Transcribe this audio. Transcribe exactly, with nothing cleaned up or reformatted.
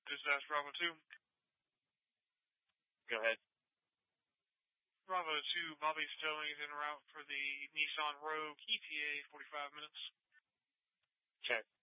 Dispatch Bravo two. Go ahead. Bravo two, Bobby Stowing is en route for the Nissan Rogue, E T A forty-five minutes. Check.